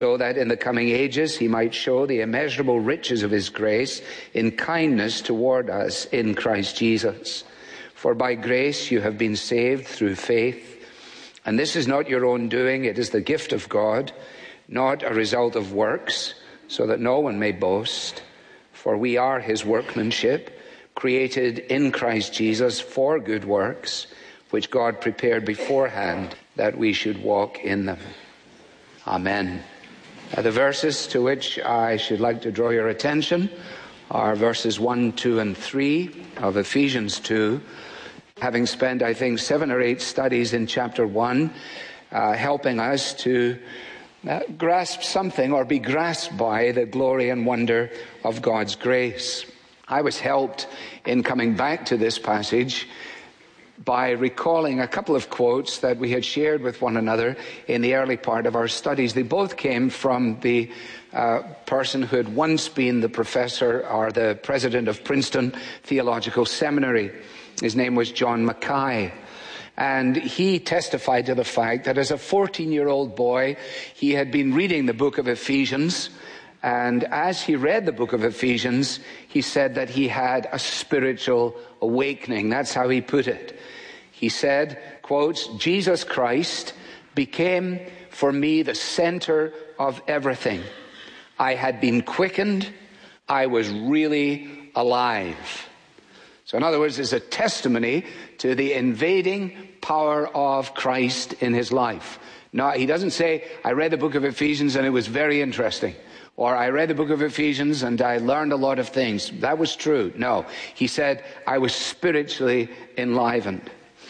so that in the coming ages he might show the immeasurable riches of his grace in kindness toward us in Christ Jesus. For by grace you have been saved through faith, and this is not your own doing, it is the gift of God, not a result of works, so that no one may boast. For we are his workmanship, created in Christ Jesus for good works, which God prepared beforehand that we should walk in them. Amen. The verses to which I should like to draw your attention are verses 1, 2, and 3 of Ephesians 2. Having spent, I think, 7 or 8 studies in chapter 1, helping us to grasp something or be grasped by the glory and wonder of God's grace. I was helped in coming back to this passage by recalling a couple of quotes that we had shared with one another in the early part of our studies. They both came from the person who had once been the professor or the president of Princeton Theological Seminary. His name was John Mackay. And he testified to the fact that as a 14-year-old boy, he had been reading the book of Ephesians. And as he read the book of Ephesians, he said that he had a spiritual awakening. That's how he put it. He said, quotes, "Jesus Christ became for me the center of everything. I had been quickened. I was really alive." So in other words, it's a testimony to the invading power of Christ in his life. Now, he doesn't say, "I read the book of Ephesians and it was very interesting." Or, "I read the book of Ephesians and I learned a lot of things." That was true. No, he said, "I was spiritually enlivened."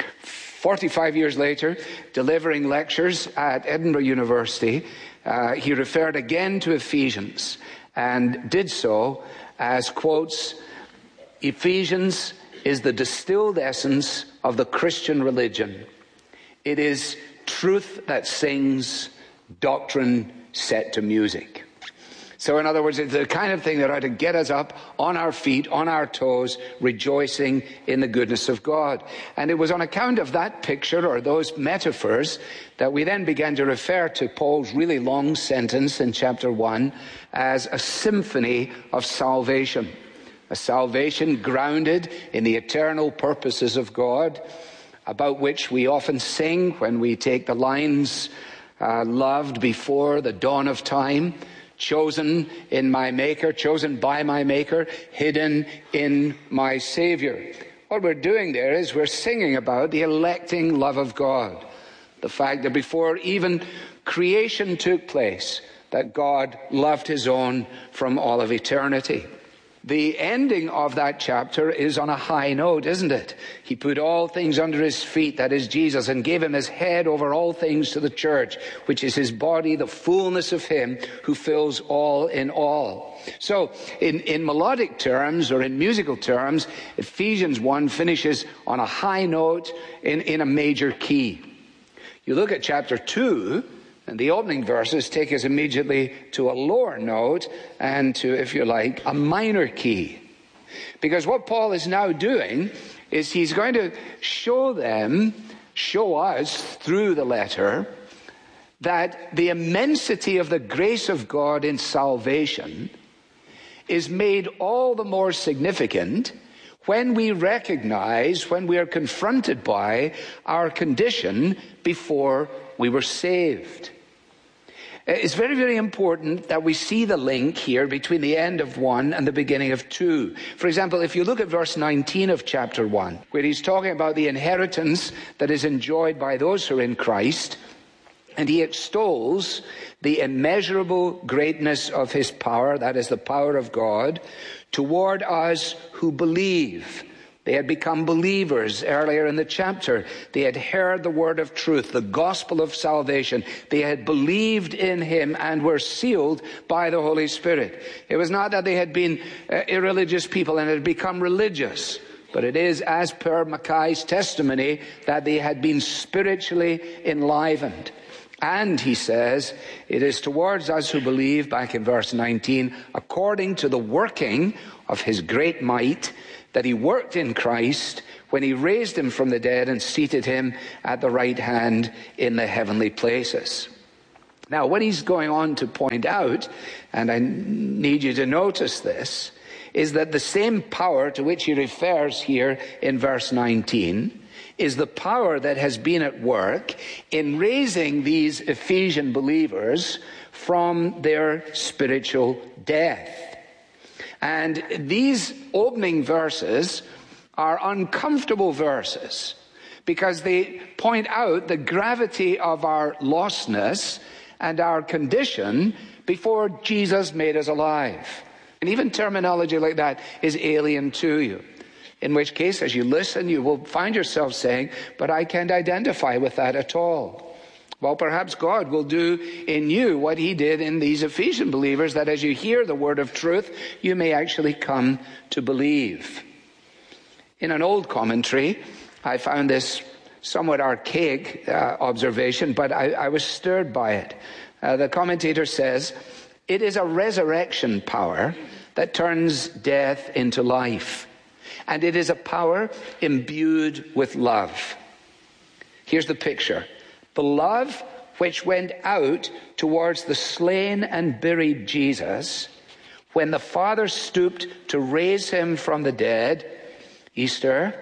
45 years later, delivering lectures at Edinburgh University, he referred again to Ephesians and did so as, quotes, "Ephesians is the distilled essence of the Christian religion. It is truth that sings, doctrine set to music." So in other words, it's the kind of thing that ought to get us up on our feet, on our toes, rejoicing in the goodness of God. And it was on account of that picture or those metaphors that we then began to refer to Paul's really long sentence in chapter 1 as a symphony of salvation. A salvation grounded in the eternal purposes of God, about which we often sing when we take the lines, "Loved before the dawn of time, chosen in my Maker, chosen by my Maker, hidden in my Savior." What we're doing there is we're singing about the electing love of God. The fact that before even creation took place, that God loved his own from all of eternity. The ending of that chapter is on a high note, isn't it? He put all things under his feet, that is Jesus, and gave him his head over all things to the church, which is his body, the fullness of him who fills all in all. So, in melodic terms or in musical terms, Ephesians 1 finishes on a high note in a major key. You look at chapter 2, and the opening verses take us immediately to a lower note and to, if you like, a minor key. Because what Paul is now doing is he's going to show us through the letter that the immensity of the grace of God in salvation is made all the more significant when we recognize, when we are confronted by our condition before we were saved. It's very, very important that we see the link here between the end of 1 and the beginning of 2. For example, if you look at verse 19 of chapter 1, where he's talking about the inheritance that is enjoyed by those who are in Christ, and he extols the immeasurable greatness of his power, that is the power of God, toward us who believe. They had become believers earlier in the chapter. They had heard the word of truth, the gospel of salvation. They had believed in him and were sealed by the Holy Spirit. It was not that they had been irreligious people and had become religious, but it is, as per Mackay's testimony, that they had been spiritually enlivened. And he says, it is towards us who believe, back in verse 19, according to the working of his great might, that he worked in Christ when he raised him from the dead and seated him at the right hand in the heavenly places. Now, what he's going on to point out, and I need you to notice this, is that the same power to which he refers here in verse 19 is the power that has been at work in raising these Ephesian believers from their spiritual death. And these opening verses are uncomfortable verses because they point out the gravity of our lostness and our condition before Jesus made us alive. And even terminology like that is alien to you. In which case, as you listen, you will find yourself saying, but I can't identify with that at all. Well, perhaps God will do in you what he did in these Ephesian believers, that as you hear the word of truth, you may actually come to believe. In an old commentary, I found this somewhat archaic observation, but I was stirred by it. The commentator says, it is a resurrection power that turns death into life. And it is a power imbued with love. Here's the picture. The love which went out towards the slain and buried Jesus when the Father stooped to raise him from the dead, Easter,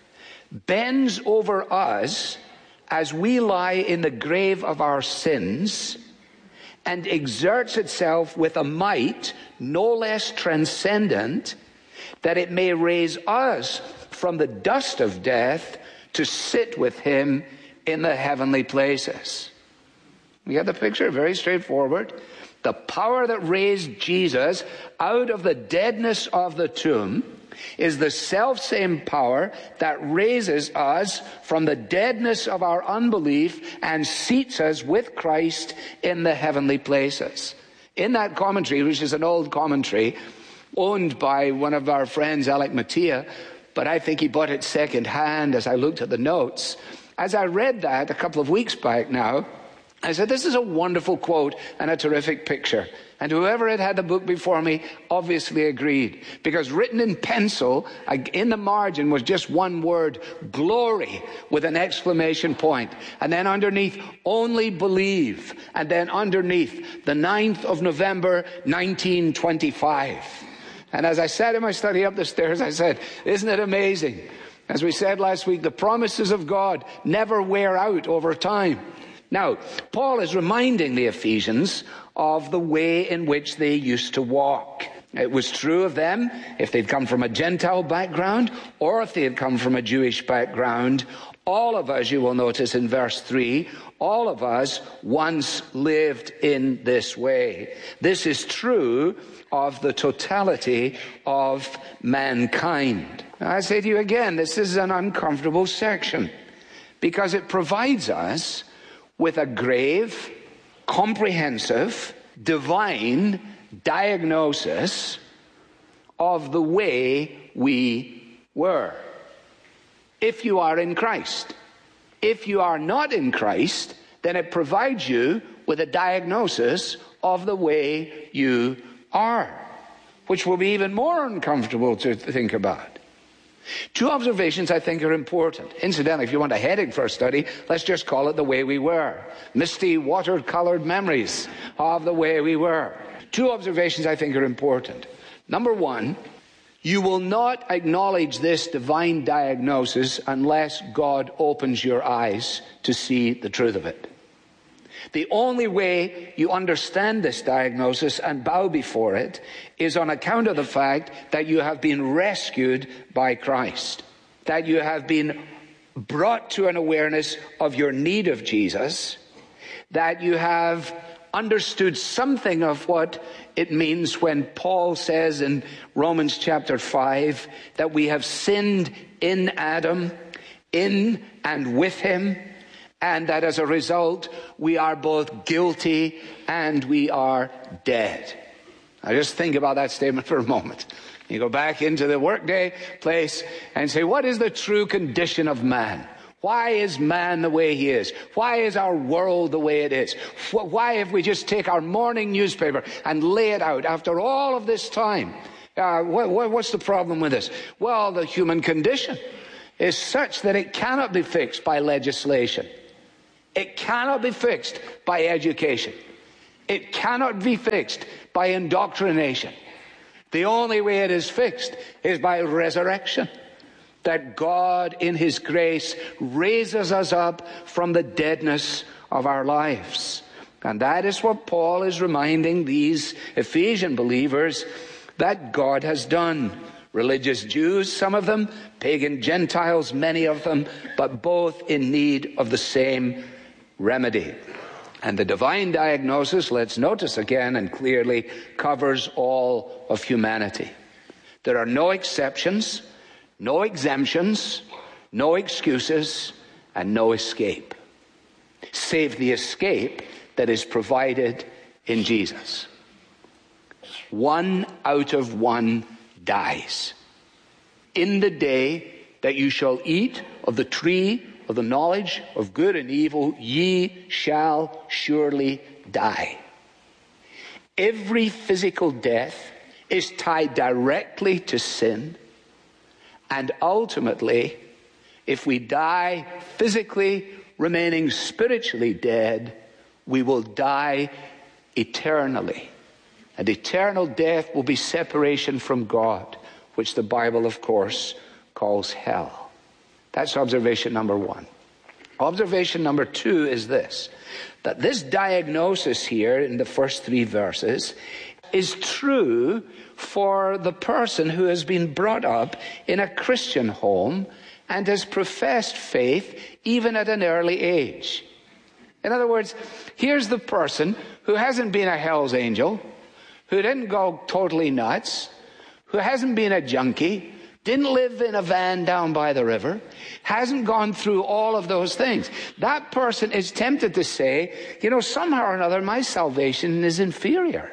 bends over us as we lie in the grave of our sins and exerts itself with a might no less transcendent, that it may raise us from the dust of death to sit with him in the heavenly places. You get the picture? Very straightforward. The power that raised Jesus out of the deadness of the tomb is the self-same power that raises us from the deadness of our unbelief and seats us with Christ in the heavenly places. In that commentary, which is an old commentary, owned by one of our friends, Alec Mattia, but I think he bought it second hand as I looked at the notes. As I read that a couple of weeks back now, I said, this is a wonderful quote and a terrific picture. And whoever had the book before me obviously agreed. Because written in pencil, in the margin was just one word, glory, with an exclamation point. And then underneath, only believe. And then underneath, the 9th of November, 1925. And as I sat in my study up the stairs, I said, isn't it amazing? As we said last week, the promises of God never wear out over time. Now, Paul is reminding the Ephesians of the way in which they used to walk. It was true of them if they'd come from a Gentile background or if they had come from a Jewish background. All of us, you will notice in verse 3, all of us once lived in this way. This is true of the totality of mankind. I say to you again, this is an uncomfortable section because it provides us with a grave, comprehensive, divine diagnosis of the way we were. If you are in Christ. If you are not in Christ, then it provides you with a diagnosis of the way you are, which will be even more uncomfortable to think about. Two observations I think are important. Incidentally, if you want a heading for a study, let's just call it the way we were. Misty, water-colored memories of the way we were. Two observations I think are important. Number one, you will not acknowledge this divine diagnosis unless God opens your eyes to see the truth of it. The only way you understand this diagnosis and bow before it is on account of the fact that you have been rescued by Christ, that you have been brought to an awareness of your need of Jesus, that you have understood something of what it means when Paul says in Romans chapter 5 that we have sinned in Adam, in and with him, and that as a result, we are both guilty and we are dead. Now just think about that statement for a moment. You go back into the workday place and say, what is the true condition of man? Why is man the way he is? Why is our world the way it is? Why, if we just take our morning newspaper and lay it out after all of this time, what's the problem with this? Well, the human condition is such that it cannot be fixed by legislation. It cannot be fixed by education. It cannot be fixed by indoctrination. The only way it is fixed is by resurrection. That God in his grace raises us up from the deadness of our lives. And that is what Paul is reminding these Ephesian believers that God has done. Religious Jews, some of them, pagan Gentiles, many of them, but both in need of the same remedy. And the divine diagnosis, let's notice again and clearly, covers all of humanity. There are no exceptions, no exemptions, no excuses, and no escape, save the escape that is provided in Jesus. 1 out of 1 dies. In the day that you shall eat of the tree of the knowledge of good and evil, ye shall surely die. Every physical death is tied directly to sin. And ultimately, if we die physically, remaining spiritually dead, we will die eternally. And eternal death will be separation from God, which the Bible, of course, calls hell. That's observation number 1. Observation number 2 is this, that this diagnosis here in the first 3 verses is true for the person who has been brought up in a Christian home and has professed faith even at an early age. In other words, here's the person who hasn't been a hell's angel, who didn't go totally nuts, who hasn't been a junkie, didn't live in a van down by the river, hasn't gone through all of those things. That person is tempted to say, somehow or another, my salvation is inferior.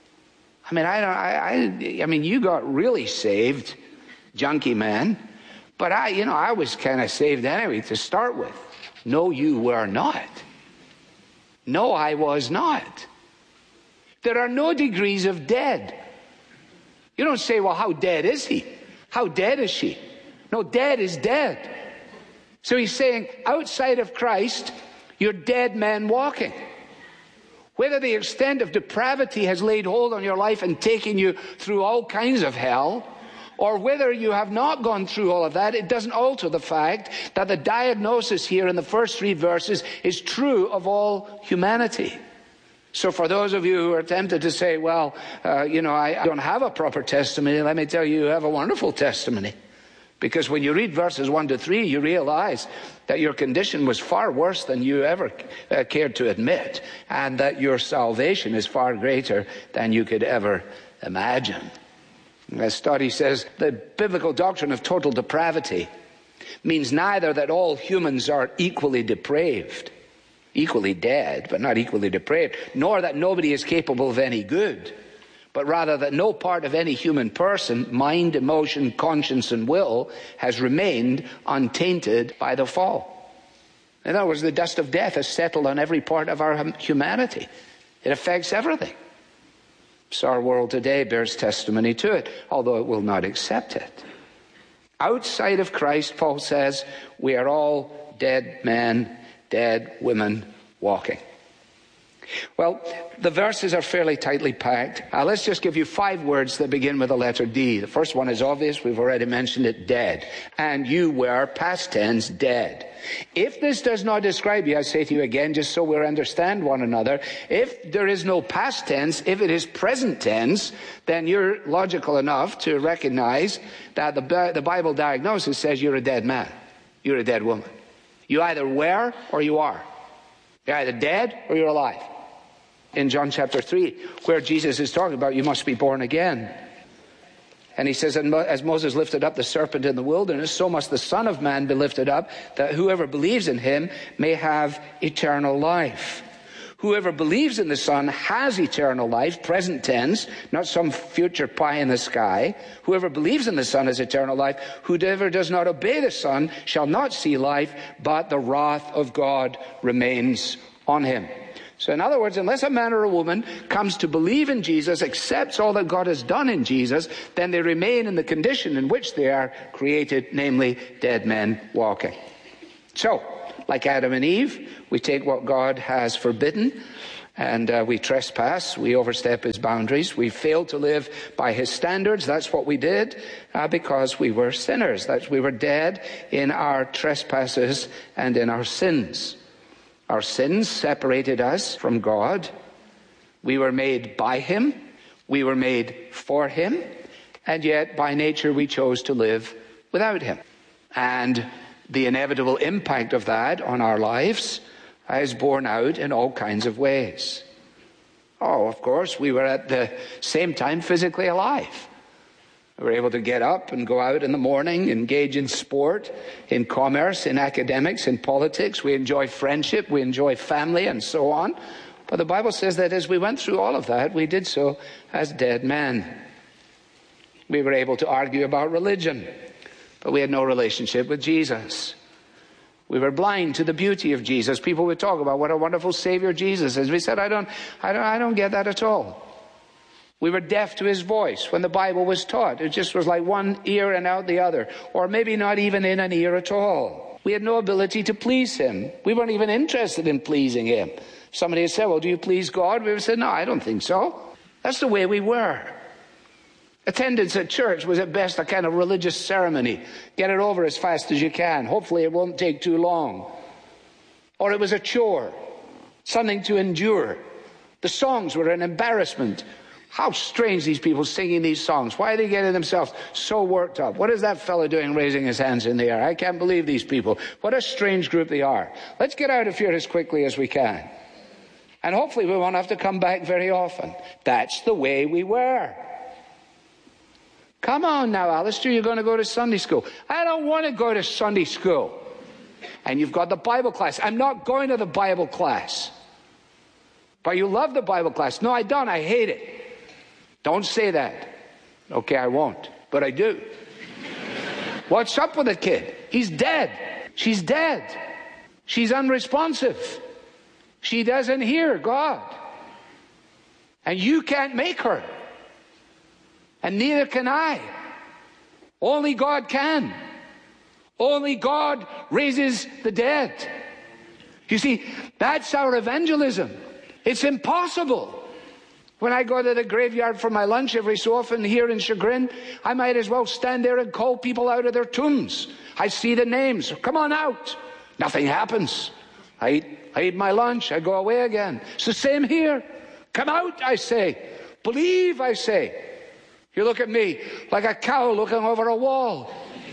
I mean, you got really saved, junkie man, but I was kind of saved anyway to start with. No, you were not. No, I was not. There are no degrees of dead. You don't say, well, how dead is he? How dead is she? No, dead is dead. So he's saying, outside of Christ, you're dead men walking. Whether the extent of depravity has laid hold on your life and taken you through all kinds of hell, or whether you have not gone through all of that, it doesn't alter the fact that the diagnosis here in the first 3 verses is true of all humanity. So for those of you who are tempted to say, well, I don't have a proper testimony, let me tell you have a wonderful testimony. Because when you read verses 1 to 3, you realize that your condition was far worse than you ever cared to admit, and that your salvation is far greater than you could ever imagine. As study says, the biblical doctrine of total depravity means neither that all humans are equally depraved, equally dead, but not equally depraved, nor that nobody is capable of any good, but rather that no part of any human person, mind, emotion, conscience, and will, has remained untainted by the fall. In other words, the dust of death has settled on every part of our humanity. It affects everything. So our world today bears testimony to it, although it will not accept it. Outside of Christ, Paul says, we are all dead men, dead women walking. Well, the verses are fairly tightly packed. Let's just give you 5 words that begin with the letter D. The first one is obvious. We've already mentioned it, dead. And you were, past tense, dead. If this does not describe you, I say to you again, just so we understand one another, if there is no past tense, if it is present tense, then you're logical enough to recognize that the Bible diagnosis says you're a dead man. You're a dead woman. You either were or you are. You're either dead or you're alive. In John chapter 3, where Jesus is talking about you must be born again. And he says, and as Moses lifted up the serpent in the wilderness, so must the Son of Man be lifted up, that whoever believes in him may have eternal life. Whoever believes in the Son has eternal life, present tense, not some future pie in the sky. Whoever believes in the Son has eternal life. Whoever does not obey the Son shall not see life, but the wrath of God remains on him. So in other words, unless a man or a woman comes to believe in Jesus, accepts all that God has done in Jesus, then they remain in the condition in which they are created, namely dead men walking. So, like Adam and Eve, we take what God has forbidden And we trespass, we overstep his boundaries, we fail to live by his standards. That's what we did because we were sinners. We were dead in our trespasses and in our sins. Our sins separated us from God. We were made by him, we were made for him, and yet by nature we chose to live without him. And the inevitable impact of that on our lives is borne out in all kinds of ways. Oh, of course, we were at the same time physically alive. We were able to get up and go out in the morning, engage in sport, in commerce, in academics, in politics. We enjoy friendship, we enjoy family, and so on. But the Bible says that as we went through all of that, we did so as dead men. We were able to argue about religion, but we had no relationship with Jesus. We were blind to the beauty of Jesus. People would talk about what a wonderful Savior Jesus is. We said, I don't get that at all. We were deaf to his voice when the Bible was taught. It just was like one ear and out the other, or maybe not even in an ear at all. We had no ability to please him. We weren't even interested in pleasing him. Somebody had said, well, do you please God? We would say, no, I don't think so. That's the way we were. Attendance at church was at best a kind of religious ceremony. Get it over as fast as you can. Hopefully it won't take too long. Or it was a chore, something to endure. The songs were an embarrassment. How strange these people singing these songs. Why are they getting themselves so worked up? What is that fellow doing raising his hands in the air? I can't believe these people. What a strange group they are. Let's get out of here as quickly as we can. And hopefully we won't have to come back very often. That's the way we were. Come on now, Alistair, you're going to go to Sunday school. I don't want to go to Sunday school. And you've got the Bible class. I'm not going to the Bible class. But you love the Bible class. No, I don't. I hate it. Don't say that. Okay, I won't. But I do. What's up with the kid? He's dead. She's dead. She's unresponsive. She doesn't hear God. And you can't make her. And neither can I. Only God can. Only God raises the dead. You see, that's our evangelism. It's impossible. When I go to the graveyard for my lunch every so often here in Chagrin, I might as well stand there and call people out of their tombs. I see the names. Come on out. Nothing happens. I eat my lunch. I go away again. It's the same here. Come out, I say. Believe, I say. You look at me like a cow looking over a wall.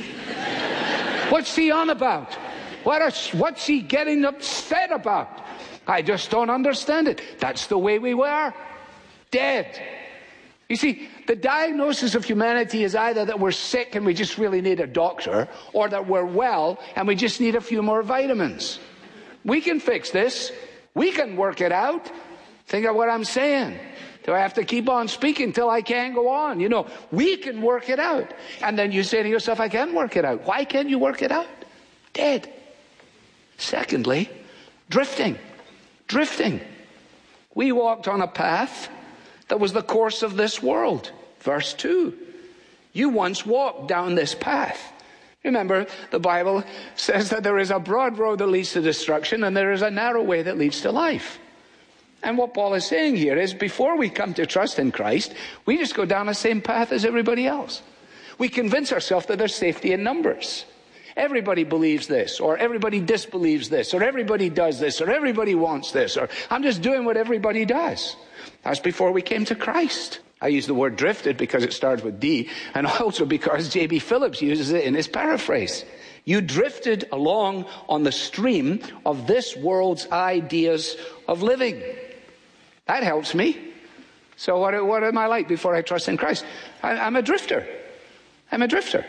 What's he on about? What's he getting upset about? I just don't understand it. That's the way we were. Dead. You see, the diagnosis of humanity is either that we're sick and we just really need a doctor, or that we're well and we just need a few more vitamins. We can fix this. We can work it out. Think of what I'm saying. Do I have to keep on speaking till I can't go on? You know, we can work it out. And then you say to yourself, I can't work it out. Why can't you work it out? Dead. Secondly, drifting. Drifting. We walked on a path that was the course of this world. Verse 2. You once walked down this path. Remember, the Bible says that there is a broad road that leads to destruction and there is a narrow way that leads to life. And what Paul is saying here is before we come to trust in Christ, we just go down the same path as everybody else. We convince ourselves that there's safety in numbers. Everybody believes this, or everybody disbelieves this, or everybody does this, or everybody wants this, or I'm just doing what everybody does. That's before we came to Christ. I use the word drifted because it starts with D, and also because J.B. Phillips uses it in his paraphrase. You drifted along on the stream of this world's ideas of living. That helps me. So what am I like before I trust in Christ? I'm a drifter. I'm a drifter.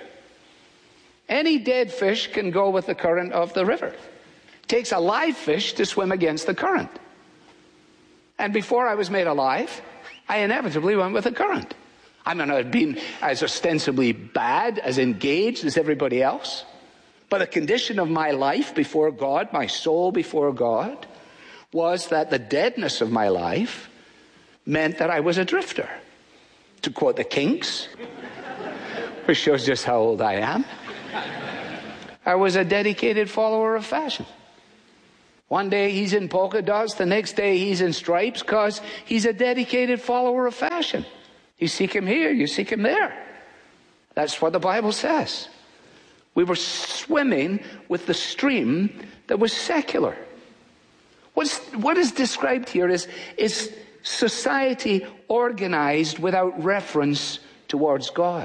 Any dead fish can go with the current of the river. It takes a live fish to swim against the current. And before I was made alive, I inevitably went with the current. I may not have been as ostensibly bad, as engaged as everybody else. But the condition of my life before God, my soul before God, was that the deadness of my life meant that I was a drifter. To quote the Kinks, which shows just how old I am, I was a dedicated follower of fashion. One day he's in polka dots, the next day he's in stripes, because he's a dedicated follower of fashion. You seek him here, you seek him there. That's what the Bible says. We were swimming with the stream that was secular. What is described here is society organized without reference towards God.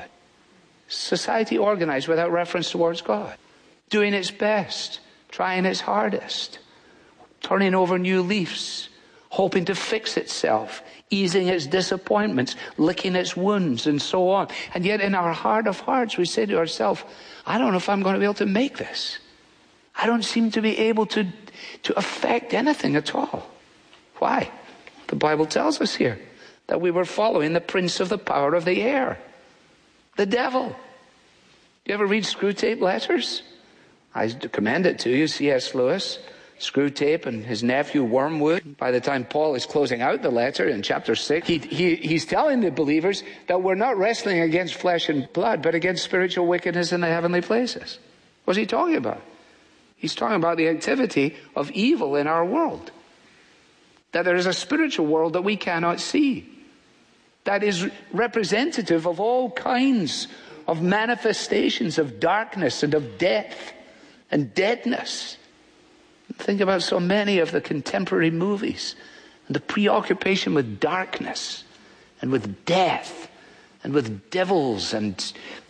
Society organized without reference towards God. Doing its best, trying its hardest, turning over new leaves, hoping to fix itself, easing its disappointments, licking its wounds, and so on. And yet in our heart of hearts, we say to ourselves, I don't know if I'm going to be able to make this. I don't seem to be able to affect anything at all. Why? The Bible tells us here that we were following the prince of the power of the air, the devil. You ever read Screwtape Letters? I commend it to you, C.S. Lewis. Screwtape and his nephew Wormwood. By the time Paul is closing out the letter in chapter 6, he's telling the believers that we're not wrestling against flesh and blood, but against spiritual wickedness in the heavenly places. What's he talking about? He's talking about the activity of evil in our world. That there is a spiritual world that we cannot see. That is representative of all kinds of manifestations of darkness and of death and deadness. Think about so many of the contemporary movies and the preoccupation with darkness and with death and with devils and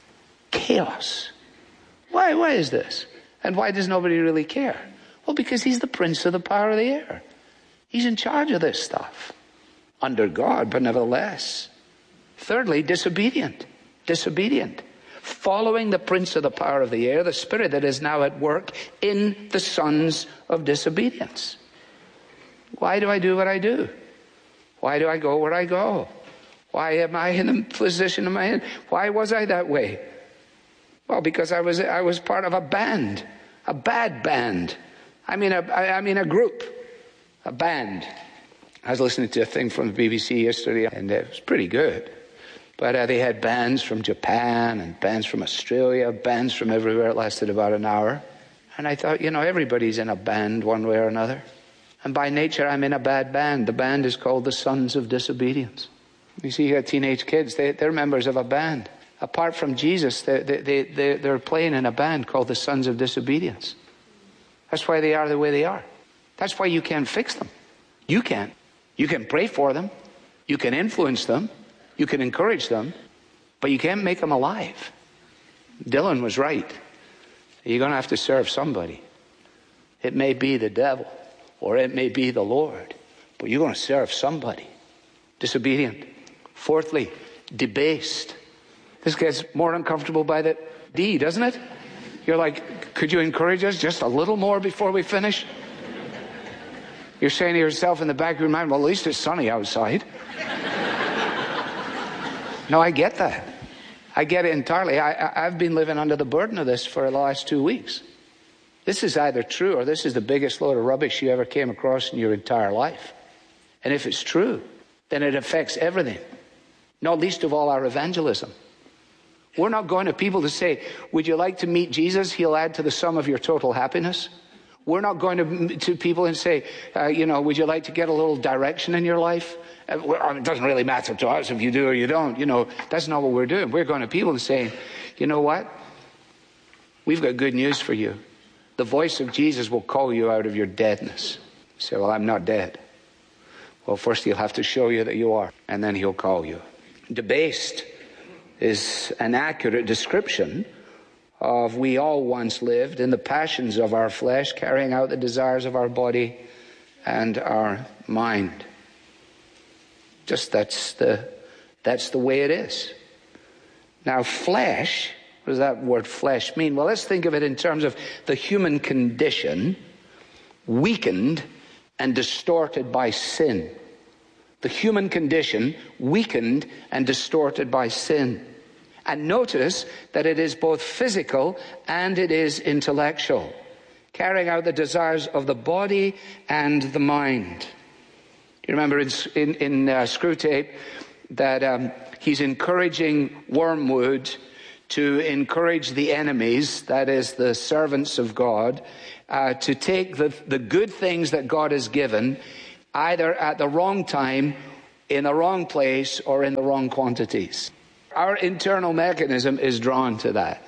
chaos. Why is this? And why does nobody really care? Well, because he's the prince of the power of the air. He's in charge of this stuff. Under God, but nevertheless. Thirdly, disobedient. Disobedient. Following the prince of the power of the air, the spirit that is now at work in the sons of disobedience. Why do I do what I do? Why do I go where I go? Why am I in the position am I in? Why was I that way? Well, because I was part of a band, a bad band. I mean a group, a band. I was listening to a thing from the BBC yesterday, and it was pretty good. But they had bands from Japan and bands from Australia, bands from everywhere. It lasted about an hour. And I thought, everybody's in a band one way or another. And by nature, I'm in a bad band. The band is called the Sons of Disobedience. You see, you got teenage kids. They're members of a band. Apart from Jesus, they're playing in a band called the Sons of Disobedience. That's why they are the way they are. That's why you can't fix them. You can't. You can pray for them. You can influence them. You can encourage them, but you can't make them alive. Dylan was right. You're going to have to serve somebody. It may be the devil, or it may be the Lord, but you're going to serve somebody. Disobedient. Fourthly, debased. This gets more uncomfortable by the D, doesn't it? You're like, could you encourage us just a little more before we finish? You're saying to yourself in the back of your mind, well, at least it's sunny outside. No, I get that. I get it entirely. I've been living under the burden of this for the last 2 weeks. This is either true or this is the biggest load of rubbish you ever came across in your entire life. And if it's true, then it affects everything. Not least of all our evangelism. We're not going to people to say, would you like to meet Jesus? He'll add to the sum of your total happiness. We're not going to people and say, would you like to get a little direction in your life? It doesn't really matter to us if you do or you don't. That's not what we're doing. We're going to people and saying, you know what? We've got good news for you. The voice of Jesus will call you out of your deadness. You say, well, I'm not dead. Well, first he'll have to show you that you are, and then he'll call you. Debased is an accurate description of we all once lived in the passions of our flesh, carrying out the desires of our body and our mind. Just that's the way it is. Now, flesh, what does that word flesh mean? Well, let's think of it in terms of the human condition weakened and distorted by sin. The human condition weakened and distorted by sin. And notice that it is both physical and it is intellectual, carrying out the desires of the body and the mind. You remember in Screwtape that he's encouraging Wormwood to encourage the enemies, that is the servants of God, to take the good things that God has given either at the wrong time, in the wrong place, or in the wrong quantities. Our internal mechanism is drawn to that.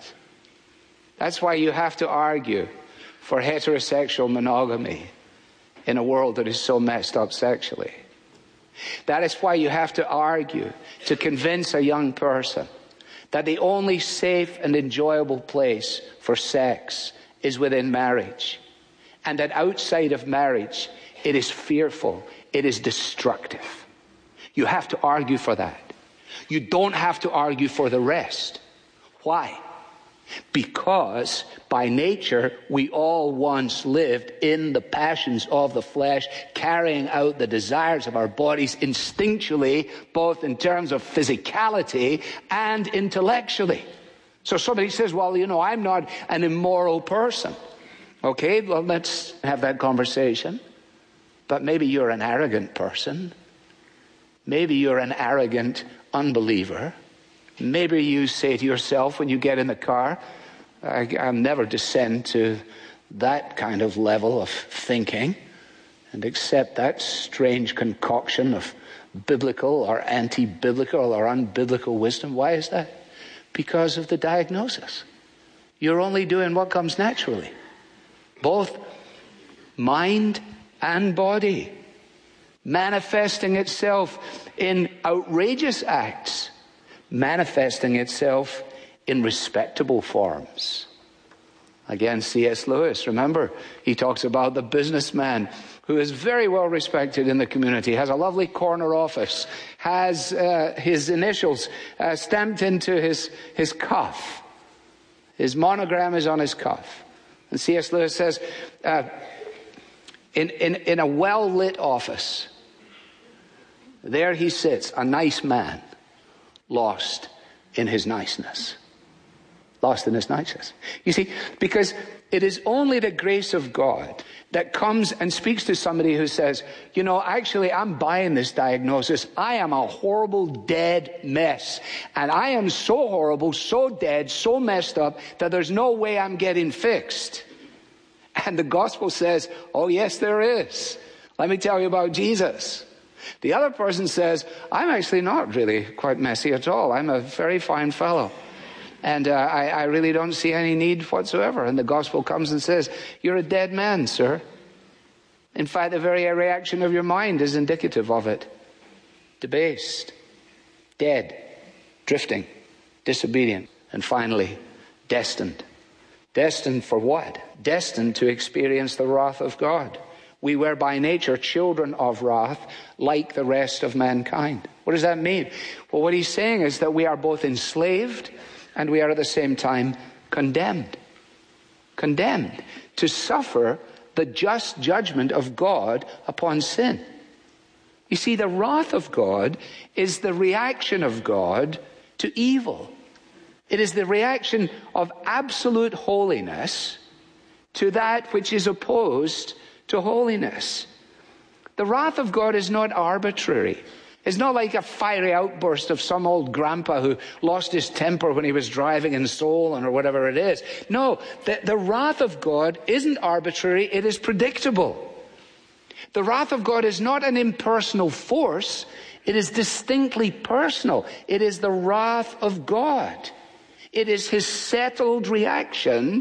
That's why you have to argue for heterosexual monogamy in a world that is so messed up sexually. That is why you have to argue to convince a young person that the only safe and enjoyable place for sex is within marriage, and that outside of marriage it is fearful, it is destructive. You have to argue for that. You don't have to argue for the rest. Why? Because by nature we all once lived in the passions of the flesh, carrying out the desires of our bodies instinctually, both in terms of physicality and intellectually. So somebody says, well, I'm not an immoral person. Okay, well, let's have that conversation. But maybe you're an arrogant person. Maybe you're an arrogant unbeliever. Maybe you say to yourself when you get in the car, I'll never descend to that kind of level of thinking and accept that strange concoction of biblical or anti-biblical or unbiblical wisdom. Why is that? Because of the diagnosis. You're only doing what comes naturally, both mind and body, manifesting itself in outrageous acts, manifesting itself in respectable forms. Again, C.S. Lewis, remember, he talks about the businessman who is very well respected in the community, has a lovely corner office, has his initials stamped into his cuff. His monogram is on his cuff. And C.S. Lewis says, in a well-lit office, there he sits, a nice man, lost in his niceness. Lost in his niceness. You see, because it is only the grace of God that comes and speaks to somebody who says, actually, I'm buying this diagnosis. I am a horrible, dead mess. And I am so horrible, so dead, so messed up that there's no way I'm getting fixed. And the gospel says, oh, yes, there is. Let me tell you about Jesus. The other person says, I'm actually not really quite messy at all. I'm a very fine fellow. And I really don't see any need whatsoever. And the gospel comes and says, you're a dead man, sir. In fact, the very reaction of your mind is indicative of it. Debased, dead, drifting, disobedient, and finally, destined. Destined for what? Destined to experience the wrath of God. We were by nature children of wrath, like the rest of mankind. What does that mean? Well, what he's saying is that we are both enslaved and we are at the same time condemned. Condemned to suffer the just judgment of God upon sin. You see, the wrath of God is the reaction of God to evil. It is the reaction of absolute holiness to that which is opposed to holiness. The wrath of God is not arbitrary. It's not like a fiery outburst of some old grandpa who lost his temper when he was driving in Solon or whatever it is. No, the wrath of God isn't arbitrary, it is predictable. The wrath of God is not an impersonal force, it is distinctly personal. It is the wrath of God. It is his settled reaction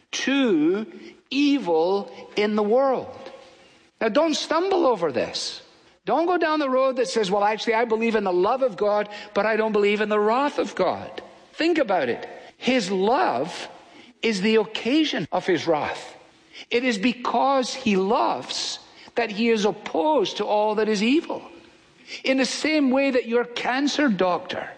to evil in the world. Now, don't stumble over this. Don't go down the road that says, well, actually, I believe in the love of God, but I don't believe in the wrath of God. Think about it. His love is the occasion of his wrath. It is because he loves that he is opposed to all that is evil. In the same way that your cancer doctor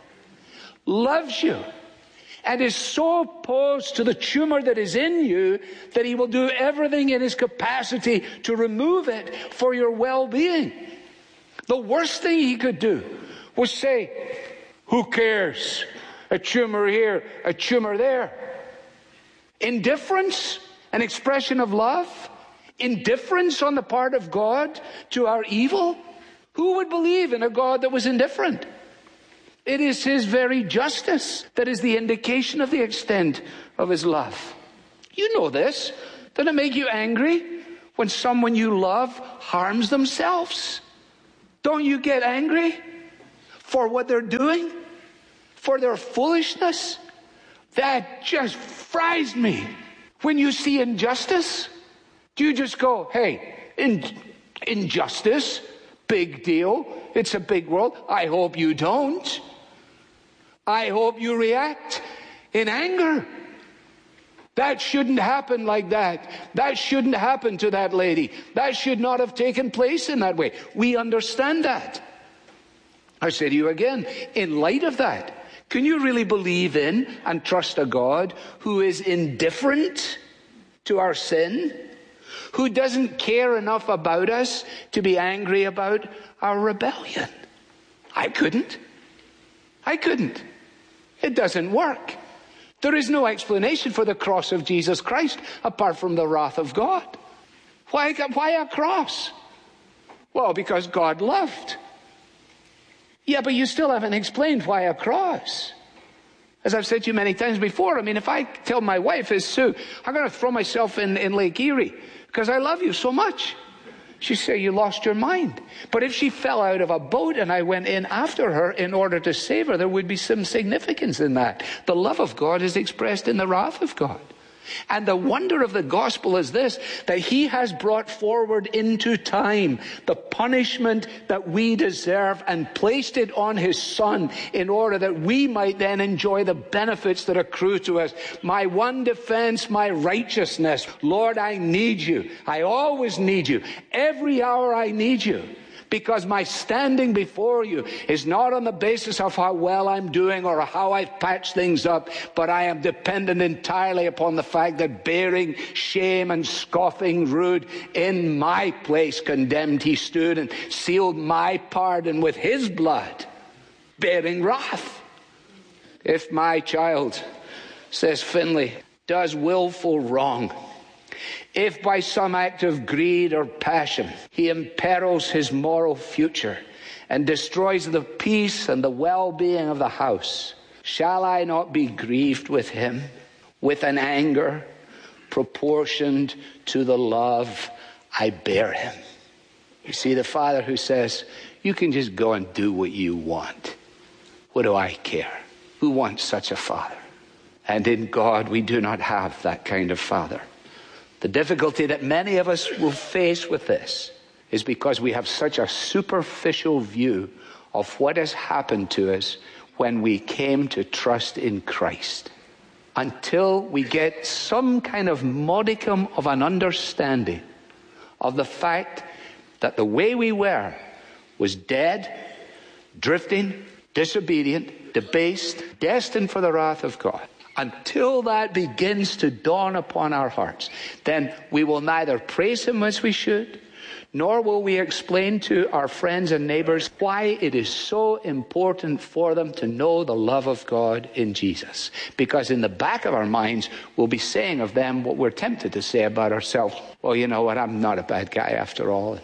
loves you and is so opposed to the tumor that is in you that he will do everything in his capacity to remove it for your well-being. The worst thing he could do was say, who cares? A tumor here, a tumor there. Indifference, an expression of love. Indifference on the part of God to our evil. Who would believe in a God that was indifferent? It is his very justice that is the indication of the extent of his love. You know this. Doesn't it make you angry when someone you love harms themselves? Don't you get angry for what they're doing? For their foolishness? That just fries me. When you see injustice, do you just go, hey, injustice, big deal, it's a big world. I hope you don't. I hope you react in anger. That shouldn't happen like that. That shouldn't happen to that lady. That should not have taken place in that way. We understand that. I say to you again, in light of that, can you really believe in and trust a God who is indifferent to our sin? Who doesn't care enough about us to be angry about our rebellion? I couldn't. It doesn't work. There is no explanation for the cross of Jesus Christ apart from the wrath of God. Why a cross? Well, because God loved. Yeah, but you still haven't explained why a cross. As I've said to you many times before, I mean, if I tell my wife, Sue, I'm going to throw myself in Lake Erie because I love you so much. She'd say, you lost your mind. But if she fell out of a boat and I went in after her in order to save her, there would be some significance in that. The love of God is expressed in the wrath of God. And the wonder of the gospel is this, that he has brought forward into time the punishment that we deserve and placed it on his son in order that we might then enjoy the benefits that accrue to us. My one defense, my righteousness. Lord, I need you. I always need you. Every hour I need you. Because my standing before you is not on the basis of how well I'm doing or how I've patched things up, but I am dependent entirely upon the fact that bearing shame and scoffing rude in my place condemned he stood and sealed my pardon with his blood, bearing wrath. If my child, says Finlay, does willful wrong, if by some act of greed or passion he imperils his moral future and destroys the peace and the well-being of the house, shall I not be grieved with him with an anger proportioned to the love I bear him? You see, the father who says, you can just go and do what you want. What do I care? Who wants such a father? And in God, we do not have that kind of father. The difficulty that many of us will face with this is because we have such a superficial view of what has happened to us when we came to trust in Christ. Until we get some kind of modicum of an understanding of the fact that the way we were was dead, drifting, disobedient, debased, destined for the wrath of God. Until that begins to dawn upon our hearts, then we will neither praise him as we should, nor will we explain to our friends and neighbors why it is so important for them to know the love of God in Jesus. Because in the back of our minds, we'll be saying of them what we're tempted to say about ourselves. Well, you know what, I'm not a bad guy after all.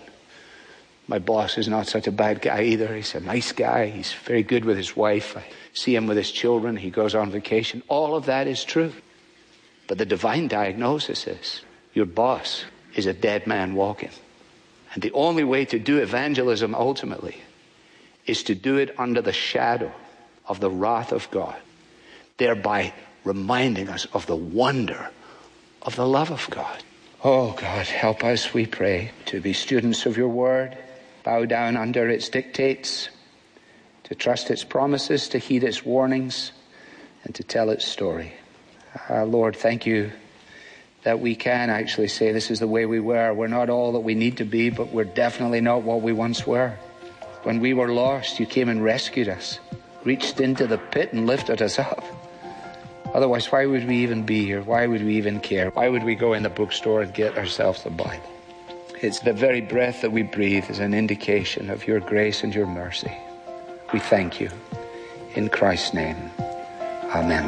My boss is not such a bad guy either. He's a nice guy. He's very good with his wife. I see him with his children. He goes on vacation. All of that is true. But the divine diagnosis is your boss is a dead man walking. And the only way to do evangelism ultimately is to do it under the shadow of the wrath of God, thereby reminding us of the wonder of the love of God. Oh God, help us, we pray, to be students of your word, bow down under its dictates, to trust its promises, to heed its warnings, and to tell its story. Lord, thank you that we can actually say this is the way we were. We're not all that we need to be, but we're definitely not what we once were. When we were lost, you came and rescued us, reached into the pit and lifted us up. Otherwise, why would we even be here? Why would we even care? Why would we go in the bookstore and get ourselves the Bible? It's the very breath that we breathe is an indication of your grace and your mercy. We thank you. In Christ's name, amen.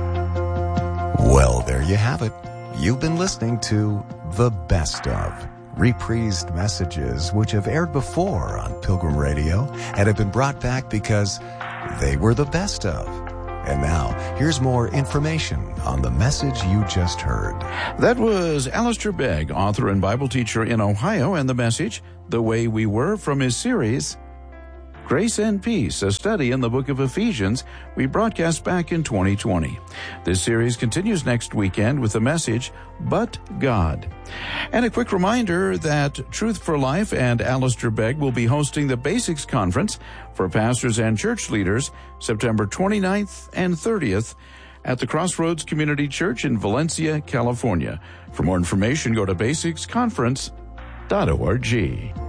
Well, there you have it. You've been listening to The Best Of, reprised messages which have aired before on Pilgrim Radio and have been brought back because they were the best of. And now, here's more information on the message you just heard. That was Alistair Begg, author and Bible teacher in Ohio, and the message, The Way We Were, from his series, Grace and Peace, a study in the book of Ephesians we broadcast back in 2020. This series continues next weekend with the message, But God. And a quick reminder that Truth for Life and Alistair Begg will be hosting the Basics Conference for pastors and church leaders September 29th and 30th at the Crossroads Community Church in Valencia, California. For more information, go to basicsconference.org.